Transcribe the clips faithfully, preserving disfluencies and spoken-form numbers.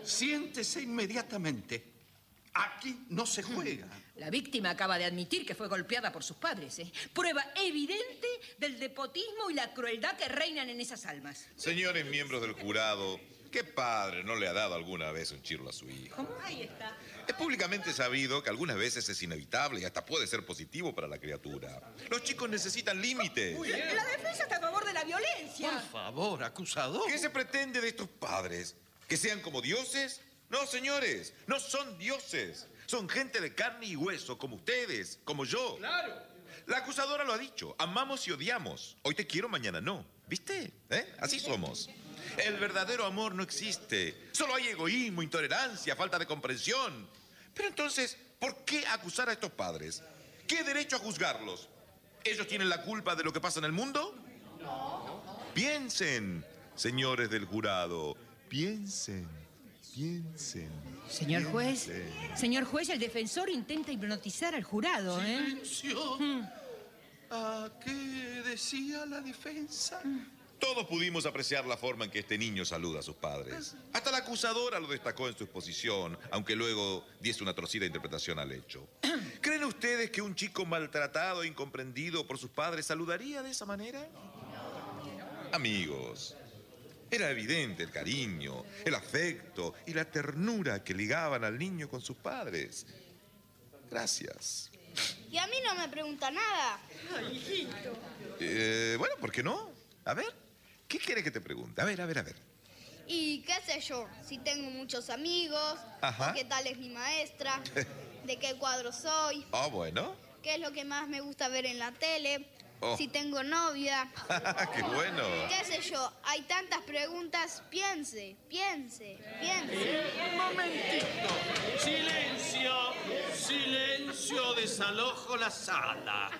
Siéntese inmediatamente. Aquí no se juega. La víctima acaba de admitir que fue golpeada por sus padres, ¿eh? Prueba evidente del despotismo y la crueldad que reinan en esas almas. Señores miembros del jurado, ¿qué padre no le ha dado alguna vez un chirlo a su hijo? ¿Cómo? Ahí está. Es públicamente sabido que algunas veces es inevitable y hasta puede ser positivo para la criatura. Los chicos necesitan límites. La defensa está a favor de la violencia. Por favor, acusador. ¿Qué se pretende de estos padres? ¿Que sean como dioses? No, señores, no son dioses. Son gente de carne y hueso, como ustedes, como yo. Claro. La acusadora lo ha dicho, amamos y odiamos. Hoy te quiero, mañana no. ¿Viste? ¿Eh? Así somos. El verdadero amor no existe. Solo hay egoísmo, intolerancia, falta de comprensión. Pero entonces, ¿por qué acusar a estos padres? ¿Qué derecho a juzgarlos? ¿Ellos tienen la culpa de lo que pasa en el mundo? No. Piensen, señores del jurado, piensen. Piensen. Señor juez, piensen. señor juez, el defensor intenta hipnotizar al jurado, ¿eh? Silencio. Mm. ¿A qué decía la defensa? Todos pudimos apreciar la forma en que este niño saluda a sus padres. Hasta la acusadora lo destacó en su exposición, aunque luego diese una torcida interpretación al hecho. ¿Creen ustedes que un chico maltratado e incomprendido por sus padres saludaría de esa manera? Amigos, era evidente el cariño, el afecto y la ternura que ligaban al niño con sus padres. Gracias. Y a mí no me pregunta nada. Ay, hijito. Eh, bueno, ¿por qué no? A ver, ¿qué quiere que te pregunte? A ver, a ver, a ver. Y qué sé yo, si tengo muchos amigos, Ajá. qué tal es mi maestra, de qué cuadro soy, Ah, bueno. qué es lo que más me gusta ver en la tele, Oh. si tengo novia, ¡Qué bueno! qué sé yo, hay tantas preguntas, piense, piense, piense. Un momentito. Silencio. Silencio. Desalojo la sala.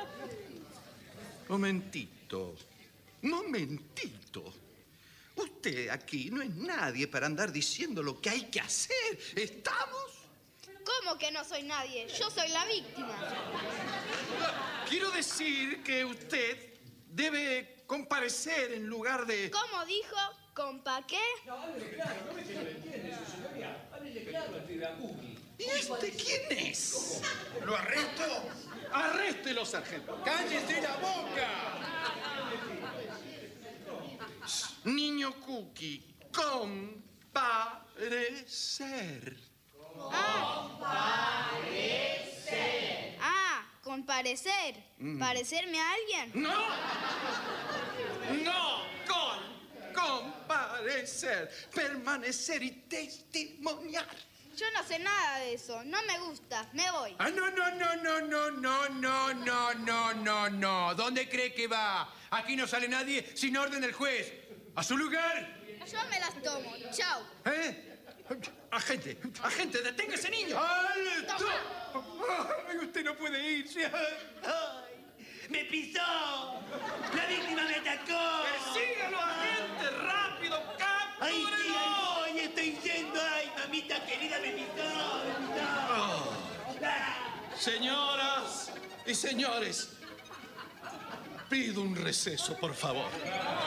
Momentito. Momentito. Usted aquí no es nadie para andar diciendo lo que hay que hacer. ¿Estamos? ¿Cómo que no soy nadie? Yo soy la víctima. Quiero decir que usted debe comparecer en lugar de... ¿Cómo dijo? ¿Compa qué? ¿Y este quién es? ¿Lo arresto? Arréstelo, sargento. ¡Cállese la boca! Niño Cookie, comparecer. Ah, con parecer. ¿Parecerme a alguien? No, no, con, comparecer, permanecer y testimoniar. Yo no sé nada de eso. No me gusta. Me voy. Ah, no, no, no, no, no, no, no, no, no, no, no. ¿Dónde cree que va? Aquí no sale nadie sin orden del juez. ¡A su lugar! Yo me las tomo. Chao. ¿Eh? Agente, agente, detenga a ese niño. ¡Alto! ¡Ay, usted no puede irse! ¡Ay! ¡Me pisó! ¡La víctima me atacó! ¡Persígalo, agente! ¡Rápido! ¡Ay, ¡Captúrelo! sí, ahí voy! ¡Estoy yendo! ¡Ay, mamita querida, me pisó! ¡Me pisó! Ah. Señoras y señores, pido un receso, por favor.